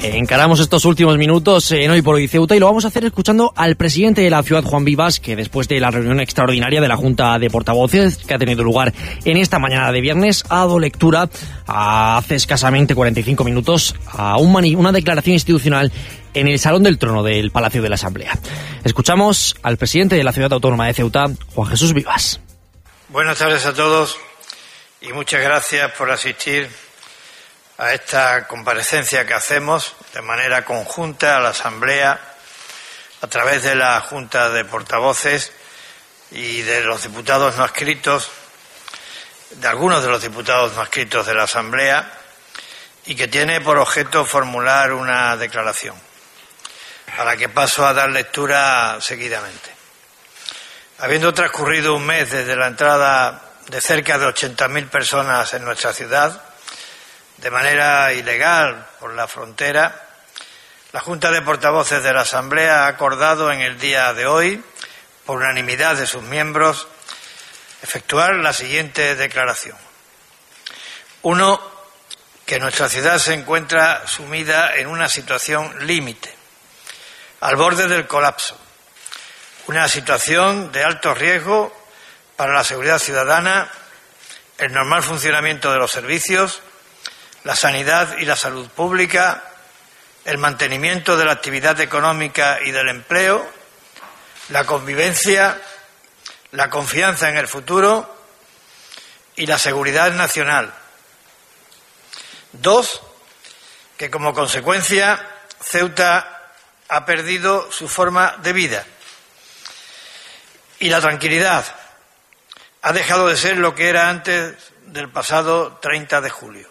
Encaramos estos últimos minutos en Hoy por Hoy Ceuta y lo vamos a hacer escuchando al presidente de la ciudad, Juan Vivas, que después de la reunión extraordinaria de la Junta de Portavoces que ha tenido lugar en esta mañana de viernes, ha dado lectura hace escasamente 45 minutos a una declaración institucional en el Salón del Trono del Palacio de la Asamblea. Escuchamos al presidente de la Ciudad Autónoma de Ceuta, Juan Jesús Vivas. Buenas tardes a todos y muchas gracias por asistir a esta comparecencia que hacemos de manera conjunta a la Asamblea a través de la Junta de Portavoces y de los diputados no adscritos, de algunos de los diputados no adscritos de la Asamblea, y que tiene por objeto formular una declaración, a la que paso a dar lectura seguidamente. Habiendo transcurrido un mes desde la entrada de cerca de 80.000 personas en nuestra ciudad, de manera ilegal por la frontera, la Junta de Portavoces de la Asamblea ha acordado en el día de hoy, por unanimidad de sus miembros, efectuar la siguiente declaración. 1. Que nuestra ciudad se encuentra sumida en una situación límite, al borde del colapso, una situación de alto riesgo para la seguridad ciudadana, el normal funcionamiento de los servicios, la sanidad y la salud pública, el mantenimiento de la actividad económica y del empleo, la convivencia, la confianza en el futuro y la seguridad nacional. 2. Que como consecuencia Ceuta ha perdido su forma de vida y la tranquilidad ha dejado de ser lo que era antes del pasado 30 de julio.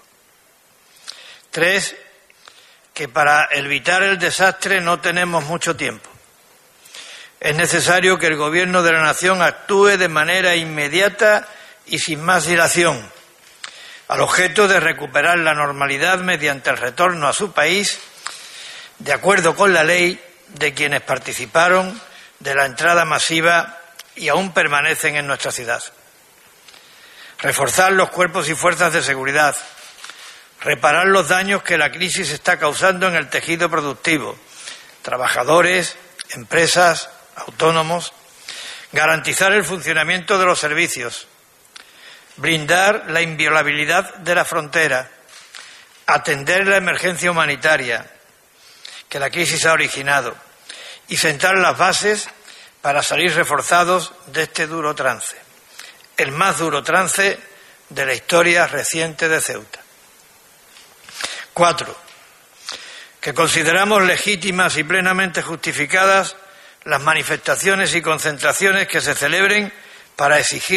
3. Que para evitar el desastre no tenemos mucho tiempo. Es necesario que el Gobierno de la Nación actúe de manera inmediata y sin más dilación, al objeto de recuperar la normalidad mediante el retorno a su país, de acuerdo con la ley, de quienes participaron de la entrada masiva y aún permanecen en nuestra ciudad. Reforzar los cuerpos y fuerzas de seguridad, reparar los daños que la crisis está causando en el tejido productivo, trabajadores, empresas, autónomos, garantizar el funcionamiento de los servicios, blindar la inviolabilidad de la frontera, atender la emergencia humanitaria que la crisis ha originado y sentar las bases para salir reforzados de este duro trance, el más duro trance de la historia reciente de Ceuta. 4. Que consideramos legítimas y plenamente justificadas las manifestaciones y concentraciones que se celebren para exigir